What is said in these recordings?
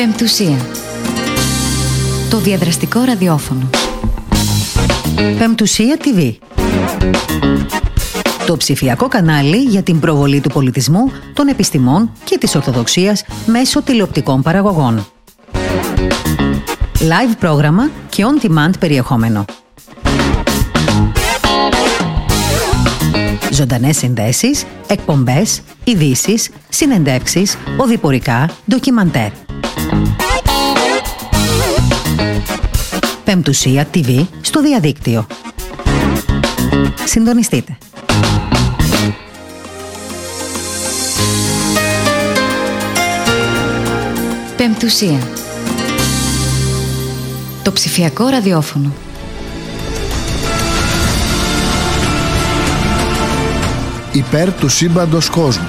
Πεμπτουσία. Το διαδραστικό ραδιόφωνο. Πεμπτουσία TV. Το ψηφιακό κανάλι για την προβολή του πολιτισμού, των επιστημών και της Ορθοδοξίας μέσω τηλεοπτικών παραγωγών. Live πρόγραμμα και on-demand περιεχόμενο. Ζωντανές συνδέσεις, εκπομπές, ειδήσεις, συνεντεύξεις, οδηπορικά, ντοκιμαντέρ. Πεμπτουσία TV στο διαδίκτυο. Συντονιστείτε. Πεμπτουσία. Το ψηφιακό ραδιόφωνο. Υπέρ του σύμπαντος κόσμου.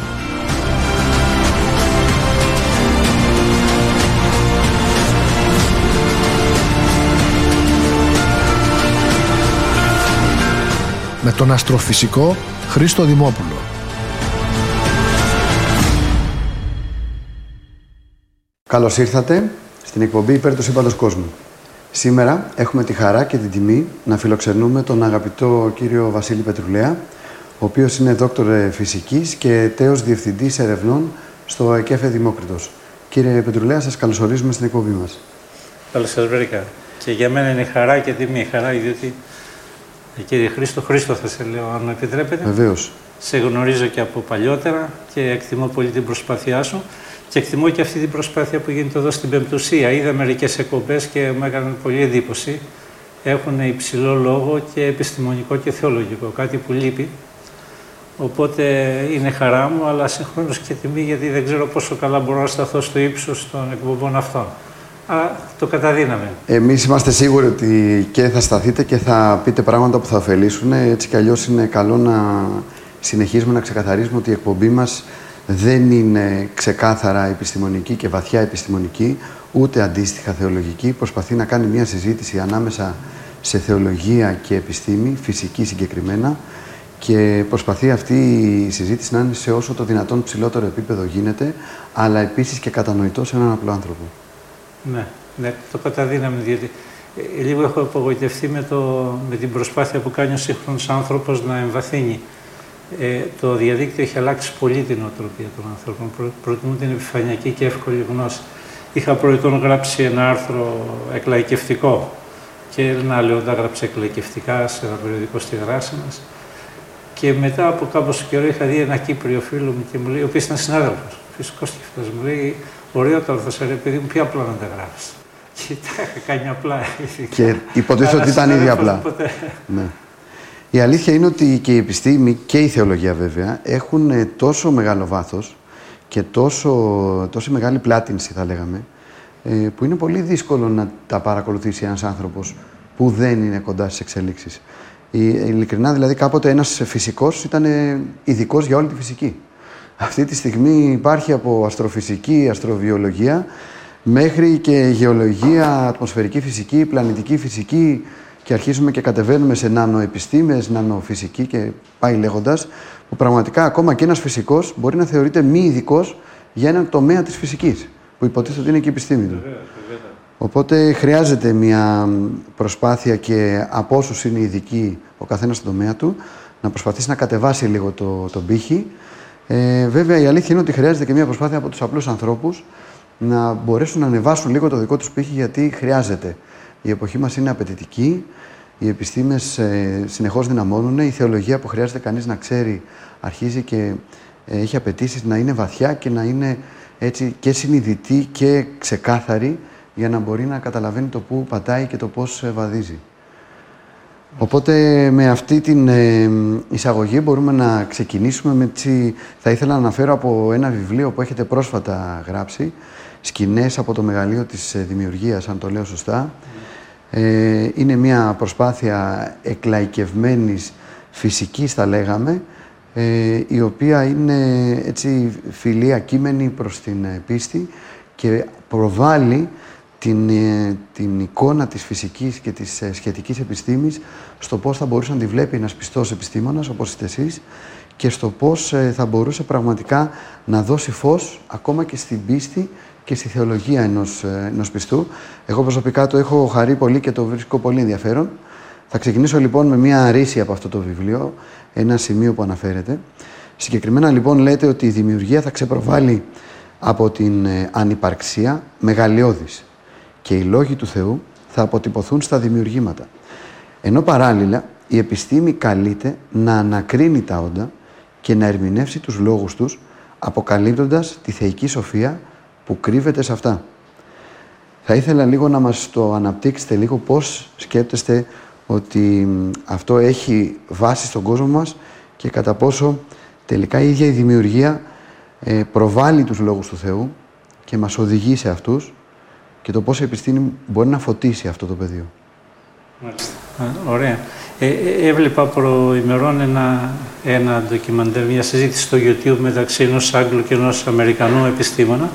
Με τον αστροφυσικό Χρήστο Δημόπουλο. Καλώς ήρθατε στην εκπομπή Υπέρ του σύμπαντος κόσμου. Σήμερα έχουμε τη χαρά και την τιμή να φιλοξενούμε τον αγαπητό κύριο Βασίλη Πετρουλέα, ο οποίος είναι δόκτωρ φυσικής και τέος διευθυντής ερευνών στο ΕΚΕΦΕ Δημόκριτος. Κύριε Πετρουλέα, σας καλωσορίζουμε στην εκπομπή μας. Καλώς σας βρήκα. Και για μένα είναι χαρά και τιμή. Χαρά, διότι κύριε Χρήστο θα σε λέω, αν επιτρέπετε. Βεβαίως. Σε γνωρίζω και από παλιότερα και εκτιμώ πολύ την προσπάθειά σου και εκτιμώ και αυτή την προσπάθεια που γίνεται εδώ στην Πεμπτουσία. Είδα μερικές εκπομπές και μου έκαναν πολύ εντύπωση. Έχουν υψηλό λόγο και επιστημονικό και θεολογικό, κάτι που λείπει. Οπότε είναι χαρά μου, αλλά συγχρόνως και τιμή, γιατί δεν ξέρω πόσο καλά μπορώ να σταθώ στο ύψος των εκπομπών αυτών. Αλλά το καταδύναμε. Εμείς είμαστε σίγουροι ότι και θα σταθείτε και θα πείτε πράγματα που θα ωφελήσουν. Έτσι κι αλλιώς είναι καλό να συνεχίσουμε να ξεκαθαρίσουμε ότι η εκπομπή μας δεν είναι ξεκάθαρα επιστημονική και βαθιά επιστημονική, ούτε αντίστοιχα θεολογική. Προσπαθεί να κάνει μια συζήτηση ανάμεσα σε θεολογία και επιστήμη, φυσική συγκεκριμένα, και προσπαθεί αυτή η συζήτηση να είναι σε όσο το δυνατόν ψηλότερο επίπεδο γίνεται, αλλά επίσης και κατανοητό σε έναν απλό άνθρωπο. Ναι, το καταδύναμε, διότι λίγο έχω απογοητευτεί με την προσπάθεια που κάνει ο σύγχρονος άνθρωπος να εμβαθύνει. Το διαδίκτυο έχει αλλάξει πολύ την νοοτροπία των ανθρώπων. Προτιμούν την επιφανειακή και εύκολη γνώση. Είχα προηγουμένως γράψει ένα άρθρο εκλαϊκευτικό και ένα άλλο τα έγραψε εκλαϊκευτικά σε ένα περιοδικό στη δράση μας. Και μετά από κάποιο καιρό είχα δει ένα Κύπριο φίλο μου και μου λέει, ο οποίος ήταν συνάδελφος, φυσικός σκεφτός, μου λέει, ωραίο το άρθρο, ρε παιδί μου, ποια απλά να τα γράψεις. Και τα είχα κάνει απλά. Και υποτίθεται ότι ήταν ήδη απλά. Ναι. Η αλήθεια είναι ότι και η επιστήμη και η θεολογία βέβαια έχουν τόσο μεγάλο βάθος και τόσο μεγάλη πλάτινση, θα λέγαμε, που είναι πολύ δύσκολο να τα παρακολουθήσει ένας άνθρωπος που δεν είναι κοντά στις εξελίξεις. Ειλικρινά, δηλαδή, κάποτε ένας φυσικός ήταν ειδικός για όλη τη φυσική. Αυτή τη στιγμή υπάρχει από αστροφυσική, αστροβιολογία, μέχρι και γεωλογία, ατμοσφαιρική φυσική, πλανητική φυσική, και αρχίζουμε και κατεβαίνουμε σε νανοεπιστήμες, νανοφυσική και πάει λέγοντας, που πραγματικά ακόμα και ένας φυσικός μπορεί να θεωρείται μη ειδικός για έναν τομέα της φυσικής, που υποτίθεται ότι είναι και η επιστήμη του. Οπότε χρειάζεται μια προσπάθεια και από όσους είναι ειδικοί ο καθένας στον τομέα του, να προσπαθήσει να κατεβάσει λίγο τον πύχη. Βέβαια, η αλήθεια είναι ότι χρειάζεται και μια προσπάθεια από τους απλούς ανθρώπους να μπορέσουν να ανεβάσουν λίγο το δικό τους πύχη, γιατί χρειάζεται. Η εποχή μας είναι απαιτητική, οι επιστήμες συνεχώς δυναμώνουν, η θεολογία που χρειάζεται κανείς να ξέρει αρχίζει και έχει απαιτήσεις να είναι βαθιά και να είναι έτσι και συνειδητή και ξεκάθαρη, για να μπορεί να καταλαβαίνει το πού πατάει και το πώς βαδίζει. Οπότε με αυτή την εισαγωγή μπορούμε να ξεκινήσουμε. Θα ήθελα να αναφέρω από ένα βιβλίο που έχετε πρόσφατα γράψει, «Σκηνές από το μεγαλείο της δημιουργίας», αν το λέω σωστά. Είναι μια προσπάθεια εκλαϊκευμένης φυσικής, θα λέγαμε, η οποία είναι έτσι φιλία κείμενη προς την πίστη και προβάλλει την εικόνα της φυσικής και της σχετικής επιστήμης στο πώς θα μπορούσε να τη βλέπει ένας πιστός επιστήμονας, όπως είστε εσείς, και στο πώς θα μπορούσε πραγματικά να δώσει φως ακόμα και στην πίστη και στη θεολογία ενός πιστού. Εγώ προσωπικά το έχω χαρεί πολύ και το βρίσκω πολύ ενδιαφέρον. Θα ξεκινήσω λοιπόν με μία ρίση από αυτό το βιβλίο, ένα σημείο που αναφέρεται. Συγκεκριμένα λοιπόν λέτε ότι η δημιουργία θα ξεπροβάλλει από την ανυπαρξία μεγαλειώδης και οι λόγοι του Θεού θα αποτυπωθούν στα δημιουργήματα. Ενώ παράλληλα η επιστήμη καλείται να ανακρίνει τα όντα και να ερμηνεύσει τους λόγους τους, αποκαλύπτοντας τη θεϊκή σοφία που κρύβεται σε αυτά. Θα ήθελα λίγο να μας το αναπτύξετε λίγο πώς σκέπτεστε ότι αυτό έχει βάση στον κόσμο μας και κατά πόσο τελικά η ίδια η δημιουργία προβάλλει τους λόγους του Θεού και μας οδηγεί σε αυτούς και το πώς η επιστήμη μπορεί να φωτίσει αυτό το πεδίο. Μάλιστα. Ωραία. Έβλεπα προημερών ένα ντοκιμαντέρ, μια συζήτηση στο YouTube μεταξύ ενός Άγγλου και ενός Αμερικανού επιστήμονα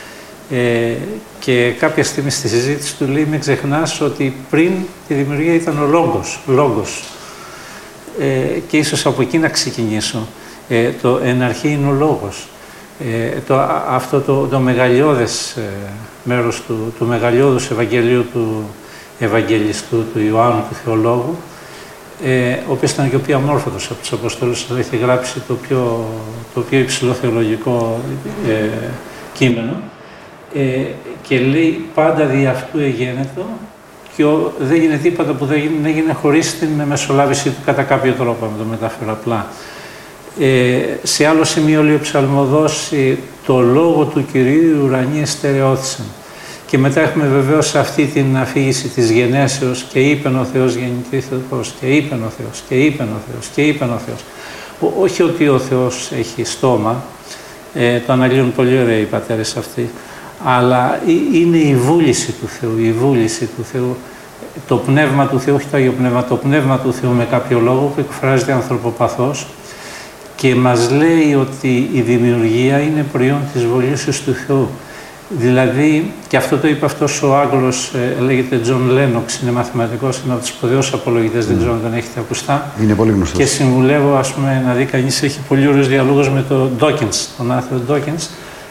και κάποια στιγμή στη συζήτηση του λέει: μην ξεχνάς ότι πριν τη δημιουργία ήταν ο λόγος. Και ίσως από εκεί να ξεκινήσω. Το εν αρχή είναι ο λόγος. Αυτό το μεγαλειώδες μέρος του μεγαλειώδους Ευαγγελίου του Ευαγγελιστού, του Ιωάννου, του Θεολόγου, ο οποίος ήταν και ο πιο αμόρφωτος από τους Αποστόλους, αλλά έχει γράψει το πιο υψηλό θεολογικό κείμενο και λέει πάντα δι' αυτού εγένετο και δεν έγινε τίποτα που δεν έγινε χωρίς την μεσολάβησή του κατά κάποιο τρόπο, να το μεταφέρω απλά. Σε άλλο σημείο λέει ο ψαλμοδός, το λόγο του Κυρίου οι ουρανοί εστερεώθησαν. Και μετά έχουμε βεβαίως αυτή την αφήγηση της γενέσεως και είπεν ο Θεός γεννηθήτως και είπεν ο Θεός και είπεν ο Θεός και είπεν ο Θεός. Όχι ότι ο Θεός έχει στόμα, το αναλύουν πολύ ωραία οι πατέρες αυτοί, αλλά είναι η βούληση του Θεού, η βούληση του Θεού, το πνεύμα του Θεού, όχι το Άγιο Πνεύμα, το πνεύμα του Θεού με κάποιο λόγο που εκφράζεται ανθρωποπαθώς και μας λέει ότι η δημιουργία είναι προϊόν της βολήσεως του Θεού. Δηλαδή, και αυτό το είπε αυτός ο Άγγλος, λέγεται John Lennox, είναι μαθηματικός, είναι από τους σπουδαίους απολογητές, δεν ξέρω αν τον έχετε ακουστά. Είναι πολύ γνωστός. Και συμβουλεύω, ας πούμε, να δει κανείς, έχει πολύ ωραίους διαλόγους με τον Dawkins, τον άθεο Dawkins.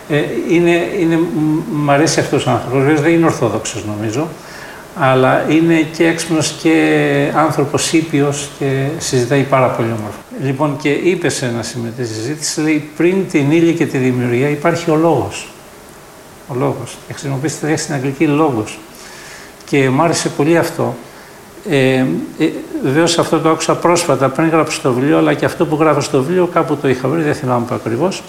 Μ' αρέσει αυτός ο άνθρωπος, βέβαια δεν είναι ορθόδοξος νομίζω, αλλά είναι και έξυπνος και άνθρωπος ήπιος και συζητάει πάρα πολύ όμορφα. Λοιπόν, και είπε σε ένα σημείο τη συζήτηση, λέει, πριν την ύλη και τη δημιουργία υπάρχει ο λόγος. Ο λόγος. Και χρησιμοποιήσει τη λέξη στην αγγλική λόγος. Και μου άρεσε πολύ αυτό. Βεβαίως αυτό το άκουσα πρόσφατα πριν γράψω το βιβλίο, αλλά και αυτό που γράφω στο βιβλίο κάπου το είχα βρει, δεν θυμάμαι ακριβώς.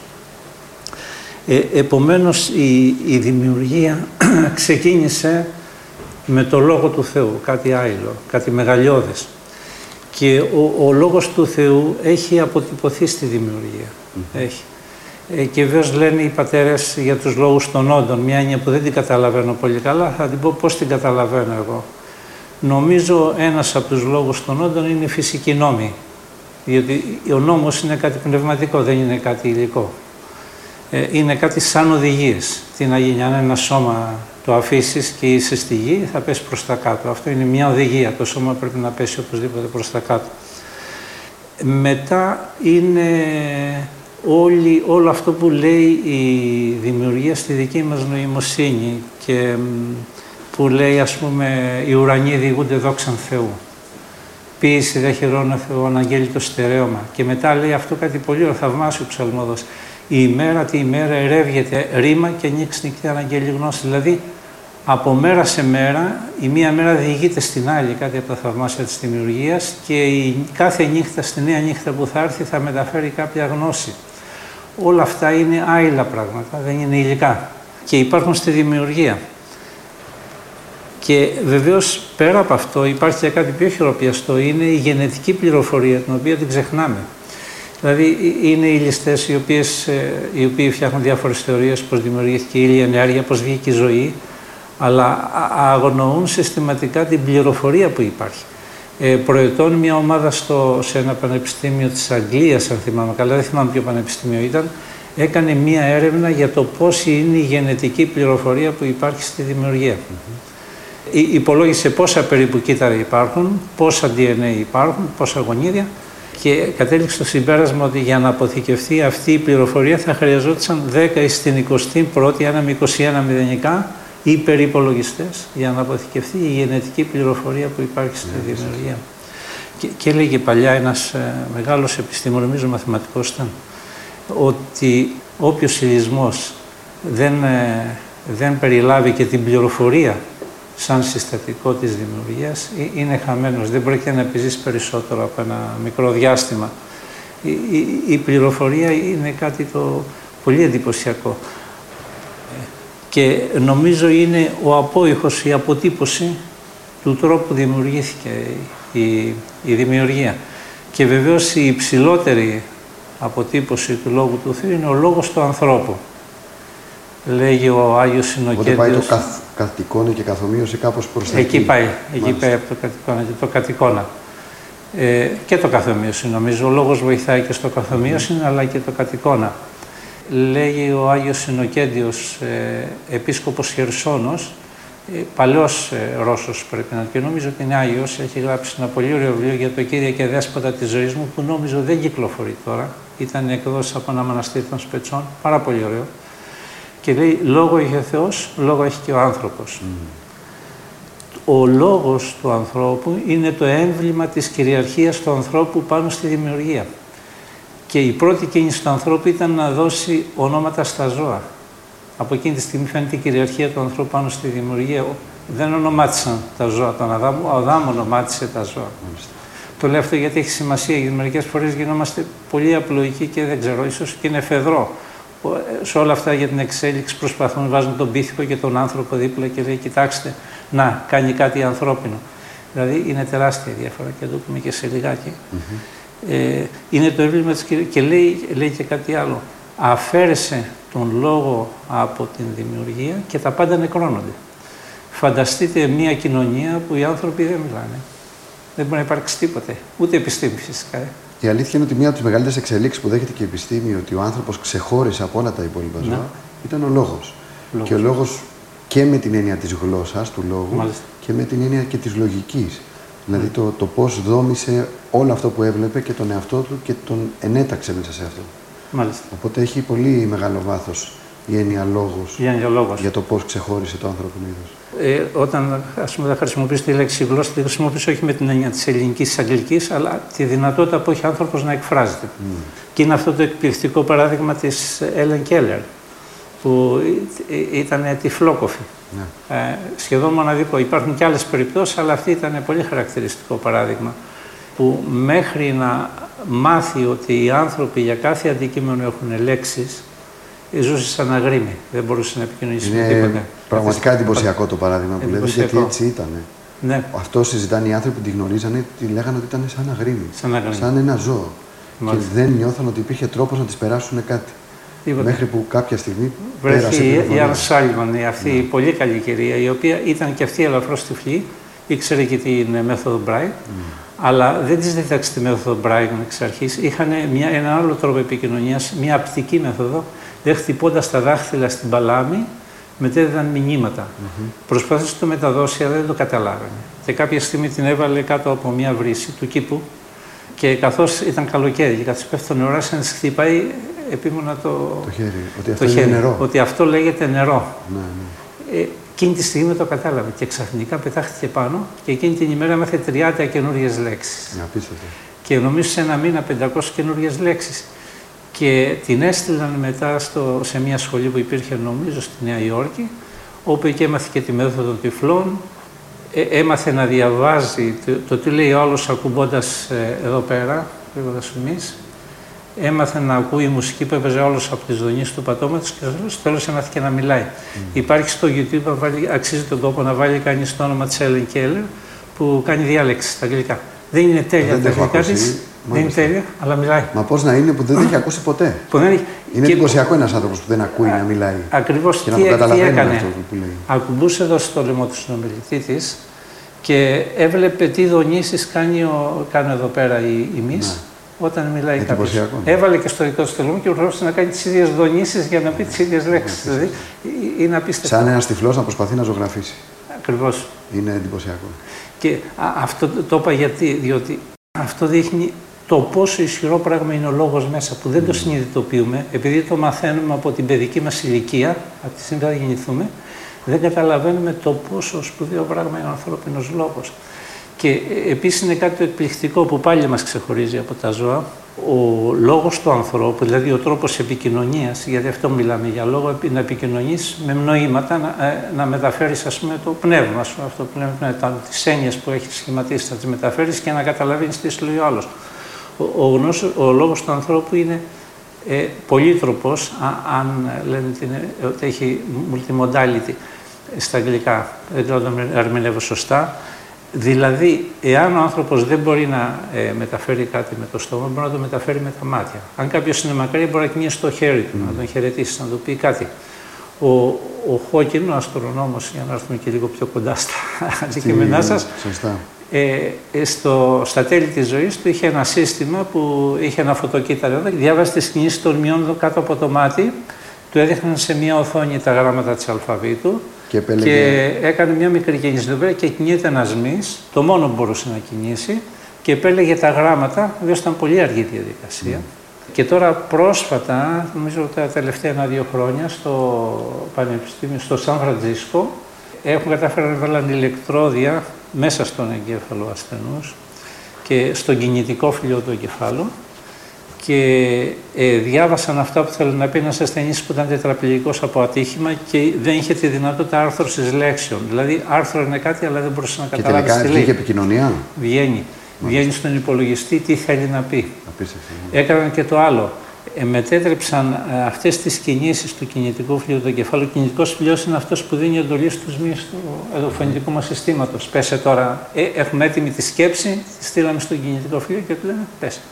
Επομένως η δημιουργία ξεκίνησε με το Λόγο του Θεού, κάτι άειλο, κάτι μεγαλειώδες. Και ο Λόγος του Θεού έχει αποτυπωθεί στη δημιουργία. Έχει. Και βέβαια λένε οι πατέρες για τους λόγους των όντων, μια έννοια που δεν την καταλαβαίνω πολύ καλά, θα την πω πώς την καταλαβαίνω εγώ. Νομίζω ένας από τους λόγους των όντων είναι η φυσική νόμη. Διότι ο νόμος είναι κάτι πνευματικό, δεν είναι κάτι υλικό. Είναι κάτι σαν οδηγίες. Τι να γίνει, αν ένα σώμα το αφήσεις και είσαι στη γη, θα πέσει προς τα κάτω. Αυτό είναι μια οδηγία. Το σώμα πρέπει να πέσει οπωσδήποτε προς τα κάτω. Μετά είναι όλο αυτό που λέει η δημιουργία στη δική μας νοημοσύνη και που λέει, ας πούμε, οι ουρανοί διηγούνται δόξαν Θεού. Ποίηση δε χειρόνα Θεού, αναγγέλει στερέωμα. Και μετά λέει αυτό κάτι πολύ ωραίο, θαυμάσιο ψαλμόδος. Η ημέρα τη ημέρα ερεύγεται ρήμα και νύξ νυχτή αναγγέλει γνώση. Δηλαδή, από μέρα σε μέρα, η μία μέρα διηγείται στην άλλη, κάτι από τα θαυμάσια της δημιουργίας, και κάθε νύχτα, στη νέα νύχτα που θα έρθει, θα μεταφέρει κάποια γνώση. Όλα αυτά είναι άειλα πράγματα, δεν είναι υλικά. Και υπάρχουν στη δημιουργία. Και βεβαίως πέρα από αυτό υπάρχει και κάτι πιο χειροπιαστό, είναι η γενετική πληροφορία, την οποία την ξεχνάμε. Δηλαδή είναι οι ληστές οι οποίοι φτιάχνουν διάφορες θεωρίες, πώς δημιουργήθηκε η ήλια ενέργεια, πώς βγήκε η ζωή, αλλά αγνοούν συστηματικά την πληροφορία που υπάρχει. Προετών μια ομάδα σε ένα πανεπιστήμιο της Αγγλίας, αν θυμάμαι καλά, δεν θυμάμαι ποιο πανεπιστήμιο ήταν, έκανε μια έρευνα για το πώς είναι η γενετική πληροφορία που υπάρχει στη δημιουργία. Υπολόγισε πόσα περίπου κύτταρα υπάρχουν, πόσα DNA υπάρχουν, πόσα γονίδια και κατέληξε στο συμπέρασμα ότι για να αποθηκευτεί αυτή η πληροφορία θα χρειαζόταν 10 στην 21η, ένα με 21 μηδενικά, υπερυπολογιστές για να αποθηκευτεί η γενετική πληροφορία που υπάρχει στη δημιουργία. Και έλεγε παλιά ένας μεγάλος επιστήμονας, νομίζω μαθηματικός ήταν, ότι όποιος ηλισμός δεν περιλάβει και την πληροφορία σαν συστατικό της δημιουργίας, είναι χαμένος. Δεν πρόκειται να επιζήσει περισσότερο από ένα μικρό διάστημα. Η πληροφορία είναι κάτι το πολύ εντυπωσιακό. Και νομίζω είναι ο απόϊχος, η αποτύπωση του τρόπου που δημιουργήθηκε η δημιουργία. Και βεβαίως η υψηλότερη αποτύπωση του Λόγου του Θεού είναι ο Λόγος του ανθρώπου. Λέγει ο Άγιος Συνοκέντιος. Οπότε πάει το κατοικώνα και καθομοίωση κάπως προς τα εκεί. Εκεί πάει από το κατοικώνα και το κατοικώνα. Και το καθομοίωση νομίζω. Ο Λόγος βοηθάει και στο καθομοίωση, αλλά και το κατοικώνα. Λέγει ο Άγιος Συνοκέντιος, επίσκοπος Χερσόνος, παλαιός Ρώσος πρέπει να είναι, και νομίζω ότι είναι Άγιος, έχει γράψει ένα πολύ ωραίο βιβλίο για το Κύριε και Δέσποτα της ζωής μου, που νόμιζω δεν κυκλοφορεί τώρα. Ήταν εκδόσει από ένα μοναστήρι των Σπετσών, πάρα πολύ ωραίο. Και λέει, λόγο έχει ο Θεός, λόγο έχει και ο άνθρωπος. Ο λόγος του ανθρώπου είναι το έμβλημα της κυριαρχίας του ανθρώπου πάνω στη δημιουργία. Και η πρώτη κίνηση του ανθρώπου ήταν να δώσει ονόματα στα ζώα. Από εκείνη τη στιγμή φαίνεται η κυριαρχία του ανθρώπου πάνω στη δημιουργία. Δεν ονομάτισαν τα ζώα τον Αδάμ, ο Αδάμ ονομάτισε τα ζώα. Το λέω αυτό γιατί έχει σημασία, γιατί μερικές φορές γινόμαστε πολύ απλοϊκοί και δεν ξέρω, ίσως και είναι εφεδρό. Σε όλα αυτά για την εξέλιξη προσπαθούν να βάζουν τον πίθηκο και τον άνθρωπο δίπλα και λέει, κοιτάξτε, να κάνει κάτι ανθρώπινο. Δηλαδή είναι τεράστια διαφορά και το πούμε και σε λιγάκι. Είναι το έμβλημα της κυριαρχίας. Και λέει και κάτι άλλο. Αφαίρεσε τον λόγο από την δημιουργία και τα πάντα νεκρώνονται. Φανταστείτε μια κοινωνία που οι άνθρωποι δεν μιλάνε. Δεν μπορεί να υπάρξει τίποτε. Ούτε επιστήμη φυσικά. Η αλήθεια είναι ότι μία από τις μεγαλύτερες εξελίξεις που δέχεται και η επιστήμη, ότι ο άνθρωπος ξεχώρισε από όλα τα υπόλοιπα ζώα, ήταν ο λόγος. Και ο λόγος και με την έννοια της γλώσσας, του λόγου, μάλιστα, και με την έννοια και της λογικής. Δηλαδή το πώς δόμησε όλο αυτό που έβλεπε και τον εαυτό του και τον ενέταξε μέσα σε αυτό. Μάλιστα. Οπότε έχει πολύ μεγάλο βάθος η έννοια λόγος για το πώς ξεχώρισε το ανθρώπινο είδος. Όταν θα χρησιμοποιήσω τη λέξη γλώσσα, τη χρησιμοποιήσω όχι με την έννοια της ελληνικής, της αγγλικής, αλλά τη δυνατότητα που έχει ο άνθρωπος να εκφράζεται. Και είναι αυτό το εκπληκτικό παράδειγμα της Έλεν Κέλλερ, που ήταν τυφλόκοφη. Σχεδόν μοναδικό. Υπάρχουν και άλλες περιπτώσεις, αλλά αυτή ήταν πολύ χαρακτηριστικό παράδειγμα. Που μέχρι να μάθει ότι οι άνθρωποι για κάθε αντικείμενο έχουν λέξεις, ζούσε σαν αγρίμη. Δεν μπορούσε να επικοινωνήσει με τίποτα. Είναι πραγματικά εντυπωσιακό το παράδειγμα που λέτε, γιατί έτσι ήταν. Ναι. Αυτό συζητάνε οι άνθρωποι που τη γνωρίζανε, τη λέγανε ότι ήταν σαν αγρίμη. Σαν ένα ζώο. Μάλιστα. Και δεν νιώθαν ότι υπήρχε τρόπος να της περάσουν κάτι. Τίποτα. Μέχρι που κάποια στιγμή πέρασε η Ανν Σάλιβαν, αυτή η πολύ καλή κυρία, η οποία ήταν και αυτή ελαφρώς τυφλή, ήξερε και την μέθοδο Μπράι, αλλά δεν της δίδαξε τη μέθοδο Μπράι εξ αρχής. Είχαν ένα άλλο τρόπο επικοινωνίας, μια απτική μέθοδο, δεν χτυπώντας τα δάχτυλα στην παλάμη, μετέδιδαν μηνύματα. Προσπάθησε να το μεταδώσει, αλλά δεν το καταλάβανε. Και κάποια στιγμή την έβαλε κάτω από μια βρύση του κήπου και καθώς ήταν καλοκαίρι και καθώς πέφτει το νερό, άρχισε να της χτυπάει επίμονα το χέρι. Ότι αυτό είναι νερό. Ότι αυτό λέγεται νερό. Εκείνη τη στιγμή το κατάλαβε και ξαφνικά πετάχτηκε πάνω και εκείνη την ημέρα έμαθε 30 καινούριες λέξεις. Και νομίζω σε ένα μήνα 500 καινούριες λέξεις. Και την έστειλαν μετά σε μια σχολή που υπήρχε νομίζω στη Νέα Υόρκη, όπου εκεί έμαθε και τη μέθοδο των τυφλών, έμαθε να διαβάζει το τι λέει ο άλλος ακουμπώντας εδώ πέρα, λέγοντας εμείς, έμαθε να ακούει μουσική που έπαιζε όλος από τις δονήσεις του πατώματος και στο τέλος έμαθε και να μιλάει. Υπάρχει στο YouTube, αξίζει τον κόπο να βάλει κανείς το όνομα της Έλεν Κέλλερ, που κάνει διάλεξη στα αγγλικά. Δεν είναι τέλεια τα αγγλικά της, δεν είναι τέλεια, αλλά μιλάει. Μα πώς να είναι που δεν έχει ακούσει ποτέ. Είναι εντυπωσιακό ένας άνθρωπος που δεν ακούει να μιλάει. Ακριβώς τι έκανε. Ακουμπούσε εδώ στο λαιμό του συνομιλητή της και έβλεπε τι δονήσεις κάνει εδώ πέρα η μυς. Όταν μιλάει κάποιος. Έβαλε και στο δικό του το λαιμό και προσπάθησε να κάνει τις ίδιες δονήσεις για να πει τις ίδιες λέξεις. Δηλαδή είναι απίστευτο. Σαν ένας τυφλός να προσπαθεί να ζωγραφίσει. Ακριβώς. Είναι εντυπωσιακό. Και αυτό το είπα διότι αυτό δείχνει το πόσο ισχυρό πράγμα είναι ο λόγος μέσα, που δεν το συνειδητοποιούμε, επειδή το μαθαίνουμε από την παιδική μας ηλικία, από τη στιγμή που θα γεννηθούμε, δεν καταλαβαίνουμε το πόσο σπουδαίο πράγμα είναι ο ανθρώπινος λόγος. Και επίσης είναι κάτι το εκπληκτικό που πάλι μας ξεχωρίζει από τα ζώα. Ο λόγος του ανθρώπου, δηλαδή ο τρόπος επικοινωνίας, γιατί αυτό μιλάμε για λόγο, να επικοινωνείς με νοήματα, να μεταφέρεις ας πούμε το πνεύμα σου, αυτό το πνεύμα, τις έννοιες που έχεις σχηματίσει, να τις μεταφέρεις και να καταλαβαίνεις τι σου λέει ο άλλος. Ο λόγος του ανθρώπου είναι πολύτροπος, αν λένε ότι έχει multimodality στα αγγλικά, δεν ξέρω αν το ερμηνεύω σωστά. Δηλαδή, εάν ο άνθρωπος δεν μπορεί να μεταφέρει κάτι με το στόμα, μπορεί να το μεταφέρει με τα μάτια. Αν κάποιος είναι μακριά, μπορεί να κινήσει το χέρι του, να τον χαιρετήσει, να του πει κάτι. Ο Χόκκιν, ο αστρονόμος, για να έρθουμε και λίγο πιο κοντά στα αντικείμενά σας, στα τέλη της ζωής του είχε ένα σύστημα που είχε ένα φωτοκύτταρο, διάβαζε τις κινήσεις των μειών κάτω από το μάτι, του έδειχναν σε μια οθόνη τα γράμματα της αλφαβήτου και έκανε μια μικρή κίνηση εδώ πέρα και κινείται ένας μυς, το μόνο που μπορούσε να κινήσει, και επέλεγε τα γράμματα, βέβαια ήταν πολύ αργή διαδικασία. Και τώρα πρόσφατα, νομίζω τα τελευταία 1-2 χρόνια, στο Πανεπιστήμιο, στο Σαν Φραντζίσκο, έχουν καταφέρει να βάλουν ηλεκτρόδια μέσα στον εγκέφαλο ασθενούς και στον κινητικό φυλλό του εγκεφάλου και διάβασαν αυτά που θέλουν να πει ένας ασθενής που ήταν τετραπληγικός από ατύχημα και δεν είχε τη δυνατότητα άρθρωσης λέξεων. Δηλαδή άρθρο είναι κάτι αλλά δεν μπορούσε να καταλάβει τι λέει. Και τελικά βγήκε επικοινωνία. Βγαίνει στον υπολογιστή τι θέλει να πει. Έκαναν και το άλλο. Μετέτρεψαν αυτές τις κινήσεις του κινητικού φυλλού του εγκεφάλου. Ο κινητικός φυλλός είναι αυτός που δίνει εντολή στους μυς του εδωφωνητικού μας συστήματος. Πέσε τώρα, έχουμε έτοιμη τη σκέψη, τη στείλαμε στον κινητικό φυλλό και του λένε πέσε.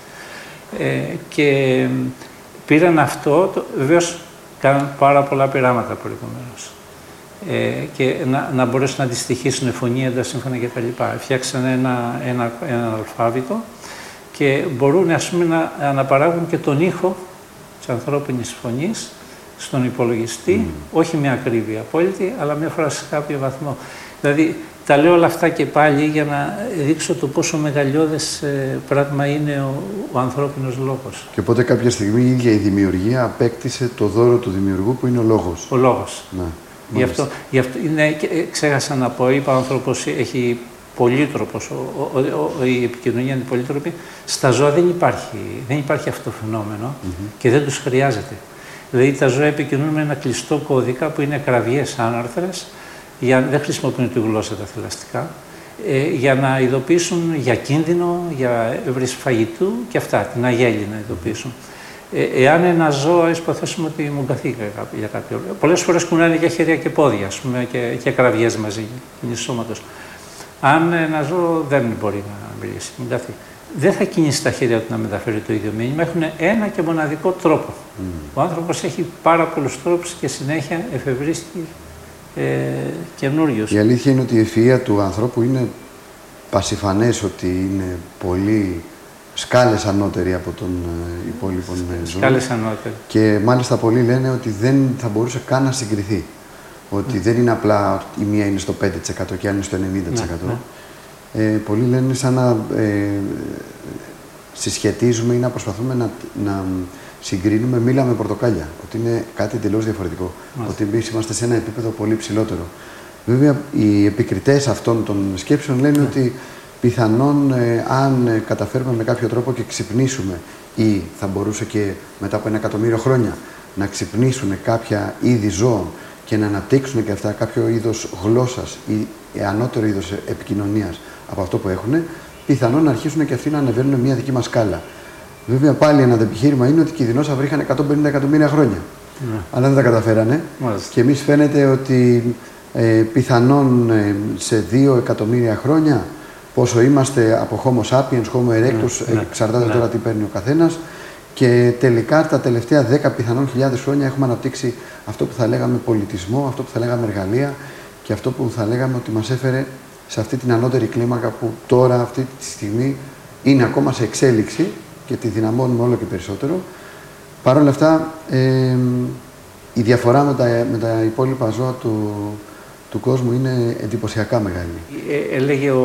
Και πήραν αυτό, βεβαίως κάναν πάρα πολλά πειράματα προηγουμένως. Και να μπορέσουν να αντιστοιχίσουν φωνή, ένταση, σύμφωνα κτλ. Φτιάξαν ένα αλφάβητο και μπορούν ας πούμε, να αναπαράγουν και τον ήχο της ανθρώπινης φωνής στον υπολογιστή, όχι με ακρίβεια απόλυτη, αλλά μια φορά σε κάποιο βαθμό. Δηλαδή, τα λέω όλα αυτά και πάλι για να δείξω το πόσο μεγαλειώδες πράγμα είναι ο ανθρώπινος λόγος. Και οπότε κάποια στιγμή η ίδια η δημιουργία απέκτησε το δώρο του δημιουργού που είναι ο λόγος. Ο λόγος. Ναι. Γι' αυτό είναι, ξέχασα να πω, είπα ο άνθρωπος έχει πολύτροπος, η επικοινωνία είναι πολύτροπη. Στα ζώα δεν υπάρχει αυτό το φαινόμενο και δεν τους χρειάζεται. Δηλαδή τα ζώα επικοινωνούν με ένα κλειστό κώδικα που είναι κραυγές άναρθρες, δεν χρησιμοποιούν τη γλώσσα τα θηλαστικά, για να ειδοποιήσουν για κίνδυνο, για έβριση φαγητού και αυτά, την αγέλη να ειδοποιήσουν. Εάν ένα ζώο, υποθέσουμε ότι μου καθήκε για κάποιο λόγο, πολλές φορές κουνάνε και χέρια και πόδια, ας πούμε, και κραυγές μαζί, κινήσεις σώματος. Αν ένα ζώο δεν μπορεί να μιλήσει, μου καθεί, δεν θα κινήσει τα χέρια του να μεταφέρει το ίδιο μήνυμα. Έχουν ένα και μοναδικό τρόπο. Ο άνθρωπος έχει πάρα πολλούς τρόπους και συνέχεια εφευρίσκει καινούριους. Η αλήθεια είναι ότι η ευφυΐα του ανθρώπου είναι πασιφανές ότι είναι πολύ σκάλες ανώτερη από τον υπόλοιπο ζώο. Σκάλες ανώτερη. Και μάλιστα πολλοί λένε ότι δεν θα μπορούσε καν να συγκριθεί. Ότι δεν είναι απλά η μία είναι στο 5% και η άλλη είναι στο 90%. Πολλοί λένε σαν να συσχετίζουμε ή να προσπαθούμε να συγκρίνουμε μήλα με πορτοκάλια. Ότι είναι κάτι τελείως διαφορετικό. Ότι εμείς είμαστε σε ένα επίπεδο πολύ ψηλότερο. Βέβαια, οι επικριτές αυτών των σκέψεων λένε ότι πιθανόν αν καταφέρουμε με κάποιο τρόπο και ξυπνήσουμε ή θα μπορούσε και μετά από 1 εκατομμύριο χρόνια να ξυπνήσουν κάποια είδη ζώων και να αναπτύξουν και αυτά κάποιο είδος γλώσσας ή ανώτερο είδος επικοινωνίας από αυτό που έχουν, πιθανόν να αρχίσουν και αυτοί να ανεβαίνουν μια δική μας σκάλα. Βέβαια, πάλι ένα επιχείρημα είναι ότι και οι δεινόσαυροι είχαν 150 εκατομμύρια χρόνια. Αλλά δεν τα καταφέρανε. Και εμείς φαίνεται ότι πιθανόν σε 2 εκατομμύρια χρόνια, πόσο είμαστε από Homo sapiens, Homo erectus, εξαρτάται τώρα τι παίρνει ο καθένας, και τελικά τα τελευταία 10 πιθανόν χιλιάδες χρόνια έχουμε αναπτύξει αυτό που θα λέγαμε πολιτισμό, αυτό που θα λέγαμε εργαλεία και αυτό που θα λέγαμε ότι μας έφερε σε αυτή την ανώτερη κλίμακα που τώρα αυτή τη στιγμή είναι ακόμα σε εξέλιξη και τη δυναμώνουμε όλο και περισσότερο. Παρ' όλα αυτά, η διαφορά με τα υπόλοιπα ζώα του κόσμου είναι εντυπωσιακά μεγάλη. Έλεγε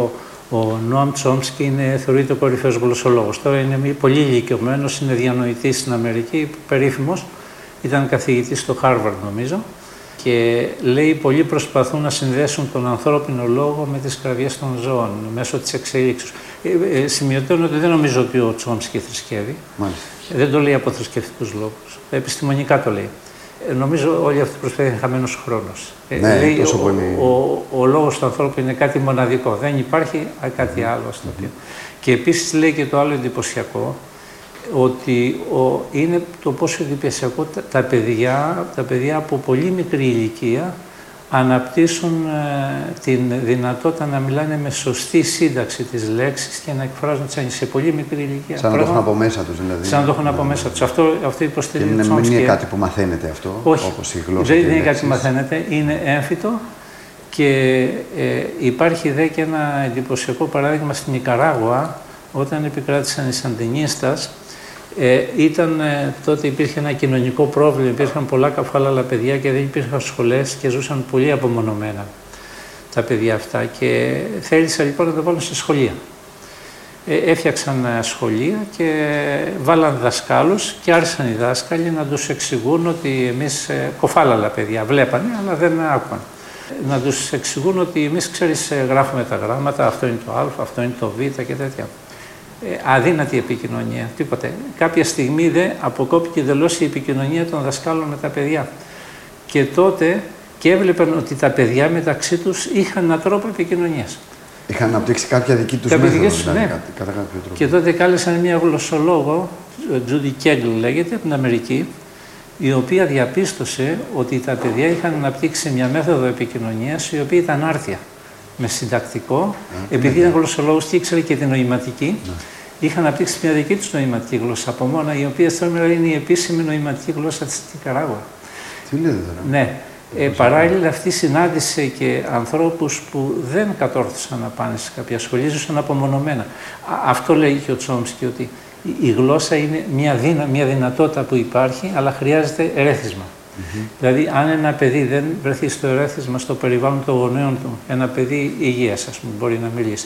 Ο Νόαμ Τσόμσκι θεωρείται ο κορυφαίος γλωσσολόγος. Τώρα είναι πολύ ηλικιωμένος, είναι διανοητής στην Αμερική, περίφημος. Ήταν καθηγητής στο Χάρβαρντ, νομίζω. Και λέει, πολλοί προσπαθούν να συνδέσουν τον ανθρώπινο λόγο με τις κραυγές των ζώων μέσω της εξελίξεως. Σημειωτώνω ότι δεν νομίζω ότι ο Τσόμσκι θρησκεύει. Δεν το λέει από θρησκευτικούς λόγους. Επιστημονικά το λέει. Νομίζω όλη αυτή η προσπάθεια είναι χαμένος χρόνος. Ναι, λέει, τόσο πολύ. Ο λόγος του ανθρώπου είναι κάτι μοναδικό. Δεν υπάρχει κάτι άλλο στο οποίο. Και επίσης λέει και το άλλο εντυπωσιακό, ότι είναι το πόσο εντυπωσιακό τα παιδιά από πολύ μικρή ηλικία αναπτύσσουν την δυνατότητα να μιλάνε με σωστή σύνταξη της λέξης και να εκφράζουν τις ανησυχίες σε πολύ μικρή ηλικία. Σαν να το έχουν από μέσα τους, δηλαδή. Σαν να το έχουν από μέσα τους. Αυτό υποστηρίζει. Και δεν είναι κάτι που μαθαίνετε αυτό, όχι, όπως η γλώσσα. Δεν είναι κάτι που μαθαίνετε, είναι έμφυτο και υπάρχει δε και ένα εντυπωσιακό παράδειγμα στην Νικαράγουα, όταν επικράτησαν οι Σαντινίστας. Τότε υπήρχε ένα κοινωνικό πρόβλημα, υπήρχαν πολλά καφάλαλα παιδιά και δεν υπήρχαν σχολές και ζούσαν πολύ απομονωμένα τα παιδιά αυτά και θέλησα λοιπόν να τα βάλουν σε σχολεία. Έφτιαξαν σχολεία και βάλαν δασκάλους και άρχισαν οι δάσκαλοι να τους εξηγούν ότι εμείς, κοφάλαλα παιδιά, βλέπανε αλλά δεν άκουγαν. Να τους εξηγούν ότι εμείς, ξέρεις, γράφουμε τα γράμματα, αυτό είναι το α, αυτό είναι το β και τέτοια. Αδύνατη επικοινωνία, τίποτε. Κάποια στιγμή αποκόπηκε εντελώς η επικοινωνία των δασκάλων με τα παιδιά. Και τότε και έβλεπαν ότι τα παιδιά μεταξύ τους είχαν έναν τρόπο επικοινωνίας. Είχαν αναπτύξει κάποια δική τους μέθοδο, δηλαδή, ναι. κατά κάποιο τρόπο. Και τότε κάλεσαν μια γλωσσολόγο, Τζούντι Κέγκλ λέγεται, από την Αμερική, η οποία διαπίστωσε ότι τα παιδιά είχαν αναπτύξει μια μέθοδο επικοινωνίας η οποία ήταν άρτια. Με συντακτικό, επειδή ήταν γλωσσολόγος και ήξερε και την νοηματική, είχαν αναπτύξει μια δική τους νοηματική γλώσσα από μόνα, η οποία σήμερα είναι η επίσημη νοηματική γλώσσα της Νικαράγουα. Τι λέτε τώρα. Ναι. Παράλληλα, αυτή συνάντησε και ανθρώπους που δεν κατόρθωσαν να πάνε σε κάποια σχολή, ζούσαν απομονωμένα. Αυτό λέει και ο Τσόμσκι, ότι η γλώσσα είναι μια δυνατότητα που υπάρχει, αλλά χρειάζεται ερέθισμα. Δηλαδή, αν ένα παιδί δεν βρεθεί στο ερέθισμα, στο περιβάλλον των γονέων του, ένα παιδί υγείας, ας πούμε, μπορεί να μιλήσει,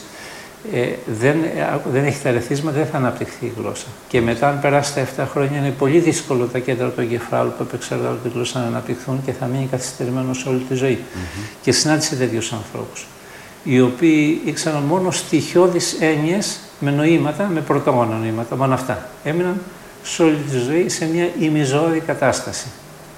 δεν έχει τα ερεθίσματα, δεν θα αναπτυχθεί η γλώσσα. Και μετά, αν περάσει τα 7 χρόνια, είναι πολύ δύσκολο τα κέντρα του εγκεφάλου που επεξεργάζονται τη γλώσσα να αναπτυχθούν και θα μείνει καθυστερημένο όλη τη ζωή. Και συνάντησε τέτοιους ανθρώπους, οι οποίοι ήξεραν μόνο στοιχειώδεις έννοιες με νοήματα, με πρωτόγωνα νοήματα, μόνο αυτά. Έμειναν σε όλη τη ζωή σε μια ημιζώδη κατάσταση.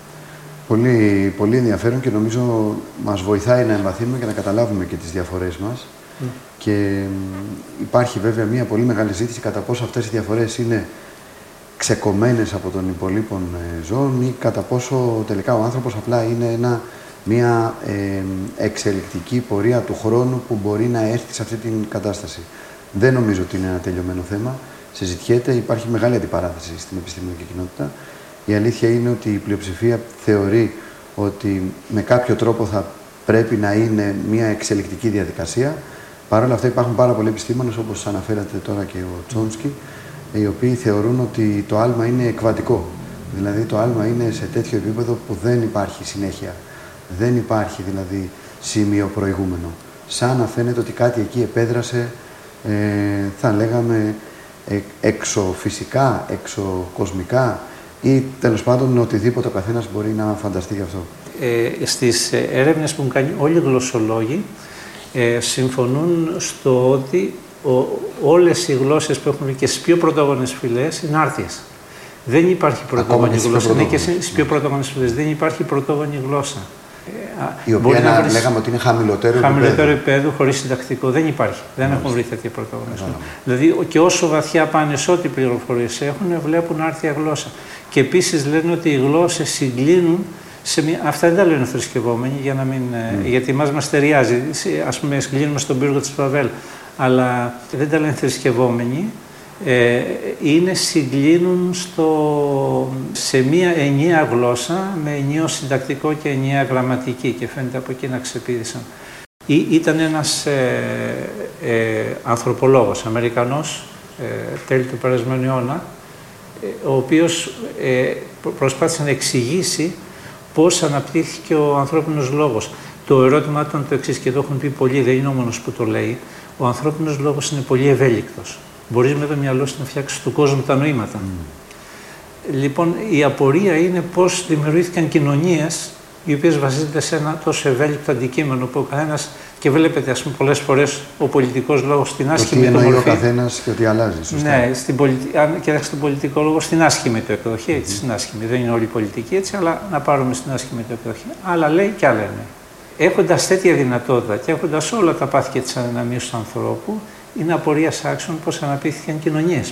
Πολύ, πολύ ενδιαφέρον και νομίζω μας βοηθάει να εμβαθύνουμε και να καταλάβουμε και τις διαφορές μας. Και υπάρχει βέβαια μια πολύ μεγάλη ζήτηση κατά πόσο αυτές οι διαφορές είναι ξεκομμένες από των υπολείπων ζώων ή κατά πόσο τελικά ο άνθρωπος απλά είναι μια εξελικτική πορεία του χρόνου που μπορεί να έρθει σε αυτή την κατάσταση. Δεν νομίζω ότι είναι ένα τελειωμένο θέμα. Συζητιέται, υπάρχει μεγάλη αντιπαράθεση στην επιστημονική κοινότητα. Η αλήθεια είναι ότι η πλειοψηφία θεωρεί ότι με κάποιο τρόπο θα πρέπει να είναι μια εξελικτική διαδικασία. Παρ' όλα αυτά υπάρχουν πάρα πολλοί επιστήμονες, όπως αναφέρατε τώρα και ο Τσόμσκι, οι οποίοι θεωρούν ότι το άλμα είναι εκβατικό. Δηλαδή το άλμα είναι σε τέτοιο επίπεδο που δεν υπάρχει συνέχεια. Δεν υπάρχει δηλαδή σημείο προηγούμενο. Σαν να φαίνεται ότι κάτι εκεί επέδρασε, θα λέγαμε, εξωφυσικά, εξωκοσμικά, ή τέλος πάντων οτιδήποτε ο καθένας μπορεί να φανταστεί γι' αυτό. Στις έρευνες που έχουν κάνει όλοι οι γλωσσολόγοι συμφωνούν στο ότι όλες οι γλώσσες που έχουν και στις πιο πρωτόγονες φυλές είναι άρτιες. Δεν υπάρχει πρωτόγονη γλώσσα. Ναι, και στις πιο πρωτόγονες φυλές δεν υπάρχει πρωτόγονη γλώσσα. Η οποία λέγαμε ότι είναι χαμηλότερο επίπεδο, χωρίς συντακτικό. Δεν υπάρχει. Δεν έχουν βρει τέτοια πρωτόγονες. Δηλαδή, και όσο βαθιά πάνε σε ό,τι πληροφορίες έχουν, βλέπουν άρτια γλώσσα. Και επίσης λένε ότι οι γλώσσες συγκλίνουν σε μια... Αυτά δεν τα λένε θρησκευόμενοι, για να μην... γιατί μας ταιριάζει. Ας πούμε, συγκλίνουμε στον πύργο της Βαβέλ. Αλλά δεν τα λένε θρησκευόμενοι. Συγκλίνουν σε μία ενιαία γλώσσα με ενιαίο συντακτικό και ενιαία γραμματική και φαίνεται από εκεί να ξεπήδησαν. Ήταν ένας ανθρωπολόγος, Αμερικανός, τέλη του περασμένου αιώνα, ο οποίος προσπάθησε να εξηγήσει πώς αναπτύχθηκε ο ανθρώπινος λόγος. Το ερώτημα ήταν το εξής, και το έχουν πει πολλοί, δεν είναι ο μόνος που το λέει. Ο ανθρώπινος λόγος είναι πολύ ευέλικτος. Μπορείς με το μυαλό σου να φτιάξεις του κόσμου τα νοήματα. Λοιπόν, η απορία είναι πώς δημιουργήθηκαν κοινωνίες οι οποίες βασίζονται σε ένα τόσο ευέλικτο αντικείμενο που ο καθένας, και βλέπετε, ας πούμε, πολλές φορές ο πολιτικός λόγος στην άσχημη του μορφή. Τι εννοεί ο καθένας και ότι αλλάζει, σωστά. Ναι, αν κοιτάξετε τον πολιτικό λόγο στην άσχημη του εκδοχή, έτσι, στην άσχημη. Δεν είναι όλη η πολιτική έτσι, αλλά να πάρουμε στην άσχημη του εκδοχή. Άλλα λέει και άλλα εννοεί. Έχοντας τέτοια δυνατότητα και έχοντας όλα τα πάθη και τις αδυναμίες του ανθρώπου, είναι απορίας άξιων πώς αναπτύχθηκαν κοινωνίες.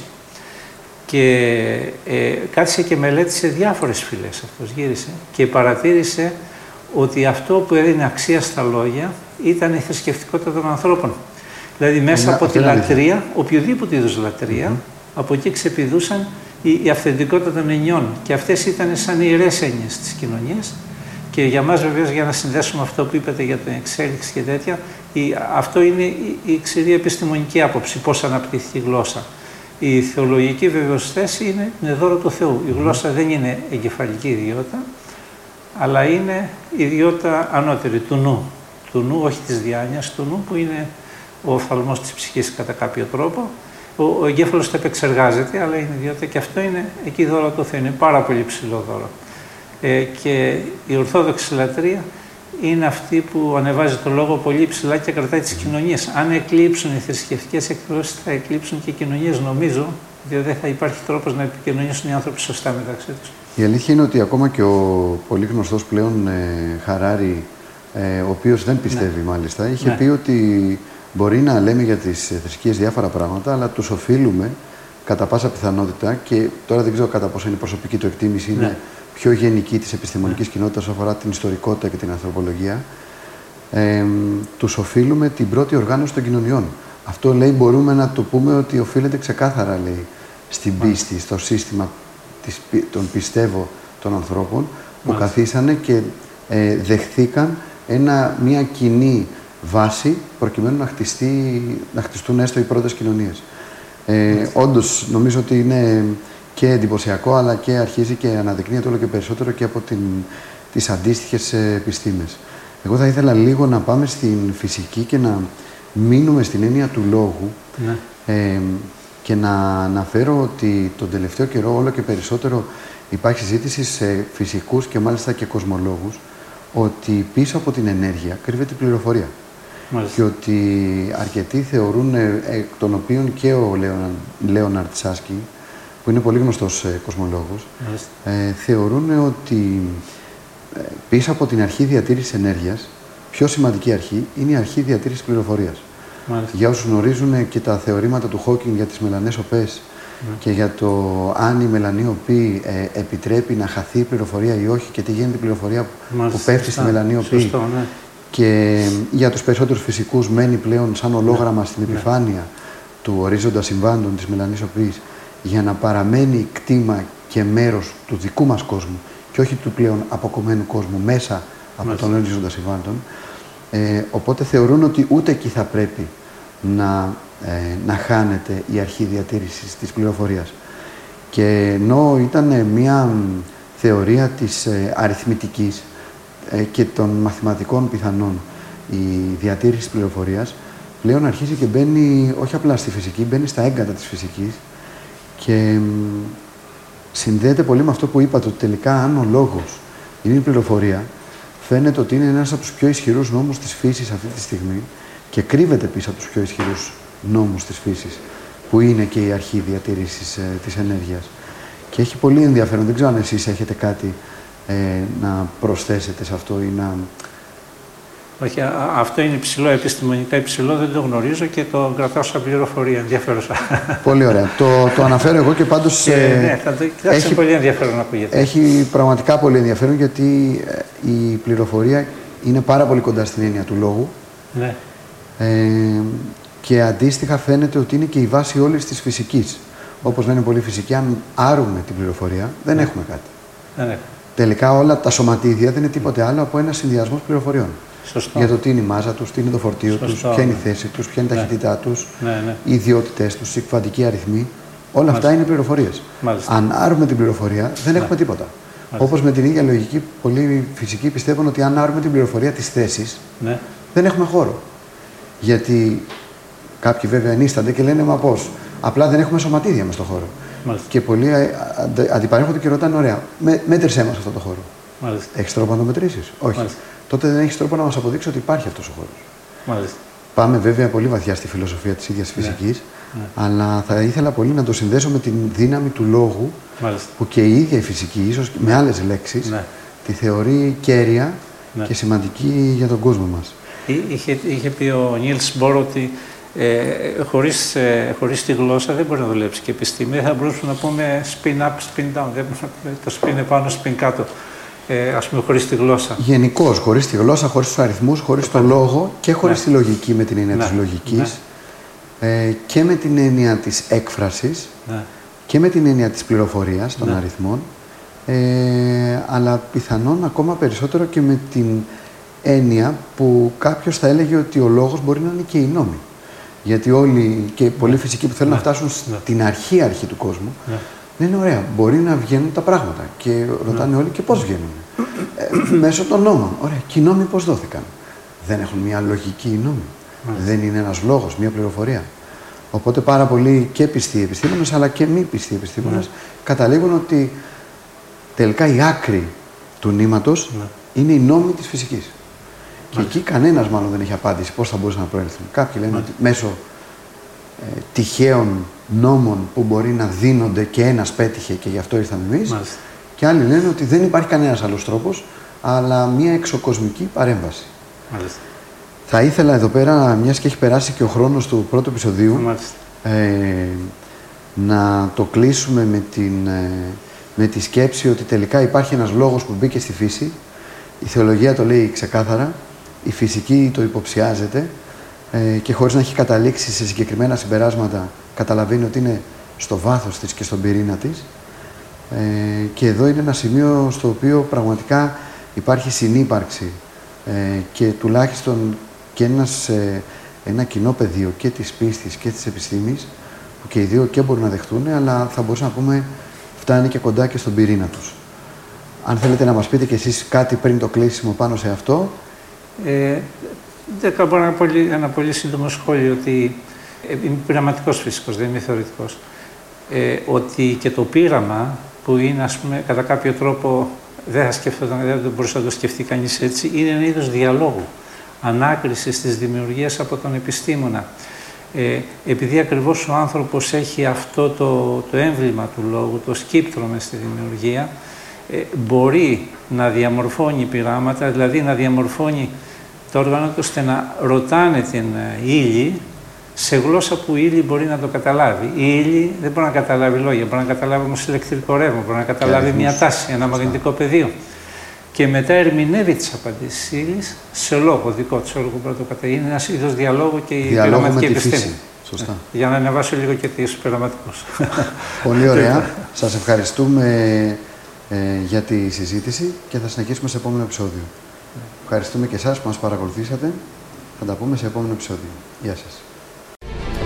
Και κάθισε και μελέτησε διάφορες φυλές αυτός, γύρισε και παρατήρησε ότι αυτό που έδινε αξία στα λόγια ήταν η θρησκευτικότητα των ανθρώπων. Δηλαδή μέσα από τη λατρεία, οποιοδήποτε είδους λατρεία, από εκεί ξεπηδούσαν η αυθεντικότητα των ενιών. Και αυτές ήταν σαν ιερές έννοιες της κοινωνίας. Και για μας βεβαίως, για να συνδέσουμε αυτό που είπατε για την εξέλιξη και τέτοια, αυτό είναι η ξηρή επιστημονική άποψη, πώς αναπτύχθηκε η γλώσσα. Η θεολογική βεβαίως θέση είναι δώρο του Θεού. Η γλώσσα δεν είναι εγκεφαλική ιδιότητα, αλλά είναι ιδιότητα ανώτερη του νου. Του νου, όχι της διάνοιας, του νου που είναι ο οφθαλμός της ψυχής κατά κάποιο τρόπο. Ο εγκέφαλος το επεξεργάζεται, αλλά είναι ιδιότητα και αυτό είναι εκεί δώρο του Θεού. Είναι πάρα πολύ ψηλό δώρο. Και η ορθόδοξη λατρεία είναι αυτή που ανεβάζει το λόγο πολύ ψηλά και κρατάει τις κοινωνίες. Αν εκλείψουν οι θρησκευτικές εκδόσεις, θα εκλείψουν και οι κοινωνίες, νομίζω, διότι δεν θα υπάρχει τρόπος να επικοινωνήσουν οι άνθρωποι σωστά μεταξύ τους. Η αλήθεια είναι ότι ακόμα και ο πολύ γνωστός πλέον Χαράρι, ο οποίος δεν πιστεύει μάλιστα, είχε πει ότι μπορεί να λέμε για τις θρησκείες διάφορα πράγματα, αλλά τους οφείλουμε κατά πάσα πιθανότητα, και τώρα δεν ξέρω κατά πόσο είναι η προσωπική του εκτίμηση, είναι πιο γενική της επιστημονικής κοινότητας όσον αφορά την ιστορικότητα και την ανθρωπολογία, τους οφείλουμε την πρώτη οργάνωση των κοινωνιών. Αυτό, λέει, μπορούμε να το πούμε ότι οφείλεται ξεκάθαρα, λέει, στην πίστη, στο σύστημα των πιστεύω των ανθρώπων που καθίσανε και δεχθήκαν μια κοινή βάση προκειμένου να χτιστούν έστω οι πρώτες κοινωνίες. Όντως, νομίζω ότι είναι και εντυπωσιακό, αλλά και αρχίζει και αναδεικνύεται όλο και περισσότερο και από τις αντίστοιχες επιστήμες. Εγώ θα ήθελα λίγο να πάμε στην φυσική και να μείνουμε στην έννοια του λόγου και να αναφέρω ότι τον τελευταίο καιρό όλο και περισσότερο υπάρχει συζήτηση σε φυσικούς και μάλιστα και κοσμολόγους ότι πίσω από την ενέργεια κρύβεται η πληροφορία. Και ότι αρκετοί θεωρούν, εκ των οποίων και ο Λέοναρντ Σάσκι, που είναι πολύ γνωστός κοσμολόγος, θεωρούν ότι πίσω από την αρχή διατήρησης ενέργειας, πιο σημαντική αρχή είναι η αρχή διατήρησης πληροφορίας. Για όσους γνωρίζουν και τα θεωρήματα του Χόκινγκ για τις μελανές οπές και για το αν η μελανή οπή επιτρέπει να χαθεί η πληροφορία ή όχι και τι γίνεται η πληροφορία που πέφτει στη μελανή οπή. Και για τους περισσότερους φυσικούς μένει πλέον σαν ολόγραμμα στην επιφάνεια του ορίζοντα συμβάντων της μελανής οπής, για να παραμένει κτήμα και μέρος του δικού μας κόσμου και όχι του πλέον αποκομμένου κόσμου μέσα από τον ορίζοντα συμβάντων. Οπότε θεωρούν ότι ούτε εκεί θα πρέπει να χάνεται η αρχή διατήρησης της πληροφορίας. Και ενώ ήταν μια θεωρία της αριθμητικής και των μαθηματικών πιθανών η διατήρηση της πληροφορίας, πλέον αρχίζει και μπαίνει όχι απλά στη φυσική, μπαίνει στα έγκατα της φυσικής και συνδέεται πολύ με αυτό που είπατε, ότι τελικά αν ο λόγος είναι η πληροφορία, φαίνεται ότι είναι ένας από τους πιο ισχυρούς νόμους της φύσης αυτή τη στιγμή και κρύβεται πίσω από τους πιο ισχυρούς νόμους της φύσης, που είναι και η αρχή διατήρησης της ενέργειας. Και έχει πολύ ενδιαφέρον, δεν ξέρω αν εσείς έχετε κάτι να προσθέσετε σε αυτό ή να... Όχι, αυτό είναι υψηλό, επιστημονικά υψηλό, δεν το γνωρίζω και το κρατάω σαν πληροφορία, ενδιαφέρουσα. Πολύ ωραία. Το αναφέρω εγώ και πάντως... ναι, θα το κοιτάξω, πολύ ενδιαφέρον να ακούγεται. Έχει πραγματικά πολύ ενδιαφέρον, γιατί η πληροφορία είναι πάρα πολύ κοντά στην έννοια του λόγου. Ναι. Και αντίστοιχα φαίνεται ότι είναι και η βάση όλης της φυσικής. Όπως λένε πολλοί φυσικοί, αν άρουμε την πληροφορία, δεν έχουμε κάτι. Δεν έχουμε. Τελικά όλα τα σωματίδια δεν είναι τίποτε άλλο από ένα συνδυασμό πληροφοριών. Σωστό. Για το τι είναι η μάζα τους, τι είναι το φορτίο τους, ποια είναι η θέση τους, ποια είναι η ταχύτητά τους, οι ιδιότητές τους, οι κβαντικοί αριθμοί. Όλα αυτά είναι πληροφορίες. Αν άρουμε την πληροφορία, δεν έχουμε τίποτα. Όπως με την ίδια λογική, πολλοί φυσικοί πιστεύουν ότι αν άρουμε την πληροφορία της θέσης, Ναι. δεν έχουμε χώρο. Γιατί κάποιοι βέβαια ενίστανται και λένε, μα πώς, απλά δεν έχουμε σωματίδια μες στον χώρο. Μάλιστα. Και πολλοί αντιπαρέχονται και ρωτάνε, ωραία, μέτρησέ μας αυτό το χώρο. Μάλιστα. Έχεις τρόπο να το μετρήσεις? Όχι. Μάλιστα. Τότε δεν έχεις τρόπο να μας αποδείξει ότι υπάρχει αυτός ο χώρος. Μάλιστα. Πάμε βέβαια πολύ βαθιά στη φιλοσοφία της ίδιας φυσικής, αλλά θα ήθελα πολύ να το συνδέσω με την δύναμη του λόγου, Μάλιστα. που και η ίδια η φυσική, ίσως με άλλες λέξεις, Ναι. τη θεωρεί κέρια Ναι. και σημαντική για τον κόσμο μας. Είχε πει ο Νίλς Μπορ ότι χωρίς τη γλώσσα δεν μπορεί να δουλέψει και επιστήμη. Θα μπορούσαμε να πούμε spin up, spin down. Δεν μπορούμε να πούμε το spin επάνω, spin κάτω. Ας πούμε χωρίς τη γλώσσα. Γενικώς, χωρίς τη γλώσσα, χωρίς τους αριθμούς, χωρίς το λόγο και χωρίς τη λογική με την έννοια Ναι. της λογικής και με την έννοια της έκφρασης Ναι. και με την έννοια της πληροφορίας των Ναι. αριθμών, αλλά πιθανόν ακόμα περισσότερο και με την έννοια που κάποιος θα έλεγε ότι ο λόγος μπορεί να είναι και οι νόμοι. Γιατί όλοι και πολλοί φυσικοί που θέλουν να φτάσουν στην αρχή του κόσμου, λένε ωραία, μπορεί να βγαίνουν τα πράγματα. Και ρωτάνε όλοι και πώς βγαίνουν. Μέσω των νόμων. Ωραία, και οι νόμοι πώς δόθηκαν? Δεν έχουν μια λογική οι νόμοι. Δεν είναι ένας λόγος, μια πληροφορία. Οπότε πάρα πολλοί και πιστοί επιστήμονες, αλλά και μη πιστοί επιστήμονες, καταλήγουν ότι τελικά η άκρη του νήματος είναι οι νόμοι της φυσικής. Και εκεί κανένας μάλλον δεν έχει απάντηση πώς θα μπορούσαν να προέλθουν. Κάποιοι λένε ότι μέσω τυχαίων νόμων που μπορεί να δίνονται και ένας πέτυχε και γι' αυτό ήρθαμε εμείς. Και άλλοι λένε ότι δεν υπάρχει κανένας άλλος τρόπος, αλλά μια εξωκοσμική παρέμβαση. Μάλιστα. Θα ήθελα εδώ πέρα, μιας και έχει περάσει και ο χρόνος του πρώτου επεισοδίου, να το κλείσουμε με τη σκέψη ότι τελικά υπάρχει ένας λόγος που μπήκε στη φύση. Η θεολογία το λέει ξεκάθαρα, η φυσική το υποψιάζεται και χωρίς να έχει καταλήξει σε συγκεκριμένα συμπεράσματα καταλαβαίνει ότι είναι στο βάθος της και στον πυρήνα της. Και εδώ είναι ένα σημείο στο οποίο πραγματικά υπάρχει συνύπαρξη και τουλάχιστον και ένα κοινό πεδίο και της πίστης και της επιστήμης που και οι δύο και μπορούν να δεχτούν, αλλά θα μπορούσαμε να πούμε φτάνει και κοντά και στον πυρήνα τους. Αν θέλετε να μας πείτε κι εσείς κάτι πριν το κλείσιμο πάνω σε αυτό. Δεν θα πω ένα πολύ σύντομο σχόλιο ότι είμαι πειραματικός φυσικός, δεν είμαι θεωρητικός. Ότι και το πείραμα που είναι, ας πούμε, κατά κάποιο τρόπο δεν μπορούσε να το σκεφτεί κανείς έτσι, είναι ένα είδος διαλόγου, ανάκρισης της δημιουργίας από τον επιστήμονα. Επειδή ακριβώς ο άνθρωπος έχει αυτό το έμβλημα του λόγου, το σκύπτρο μες στη δημιουργία, μπορεί να διαμορφώνει πειράματα, δηλαδή να διαμορφώνει το όργανο του ώστε να ρωτάνε την ύλη σε γλώσσα που η ύλη μπορεί να το καταλάβει. Η ύλη δεν μπορεί να καταλάβει λόγια, μπορεί να καταλάβει όμως ηλεκτρικό ρεύμα, μπορεί να καταλάβει μια τάση, ένα μαγνητικό πεδίο. Και μετά ερμηνεύει τις απαντήσεις της ύλης σε λόγο δικό της, όλο που μπορεί να το καταλάβει. Είναι ένας είδος διαλόγου και η πειραματική επιστήμη. Σωστά. Για να ανεβάσω λίγο και τις πειραματικούς. Πολύ ωραία. Σας ευχαριστούμε για τη συζήτηση και θα συνεχίσουμε σε επόμενο επεισόδιο. Ευχαριστούμε και εσάς που μας παρακολουθήσατε. Θα τα πούμε σε επόμενο επεισόδιο. Γεια σας.